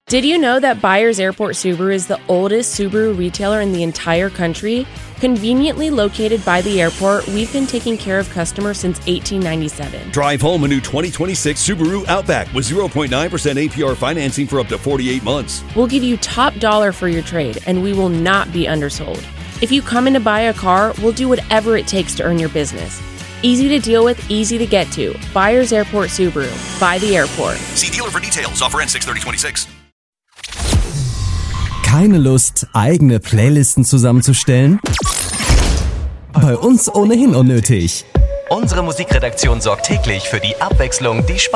Did you know that Byers Airport Subaru is the oldest Subaru retailer in the entire country? Conveniently located by the airport, we've been taking care of customers since 1897. Drive home a new 2026 Subaru Outback with 0.9% APR financing for up to 48 months. We'll give you top dollar for your trade, and we will not be undersold. If you come in to buy a car, we'll do whatever it takes to earn your business. Easy to deal with, easy to get to. Byers Airport Subaru. By the airport. See dealer for details. Offer ends 6/30/26. Keine Lust, eigene Playlisten zusammenzustellen? Bei uns ohnehin unnötig. Unsere Musikredaktion sorgt täglich für die Abwechslung, die Spaß